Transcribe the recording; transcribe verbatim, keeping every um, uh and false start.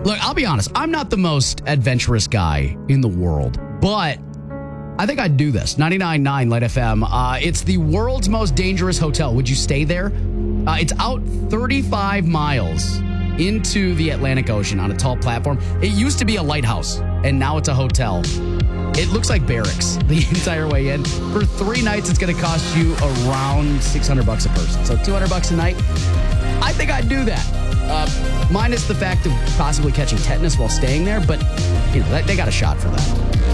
Look, I'll be honest. I'm not the most adventurous guy in the world, but I think I'd do this. ninety-nine point nine Light F M. Uh, it's the world's most dangerous hotel. Would you stay there? Uh, it's out thirty-five miles into the Atlantic Ocean on a tall platform. It used to be a lighthouse, and now it's a hotel. It looks like barracks the entire way in. For three nights, it's going to cost you around six hundred bucks a person. So two hundred bucks a night. I think I'd do that. Uh, minus the fact of possibly catching tetanus while staying there, but you know, they got a shot for that.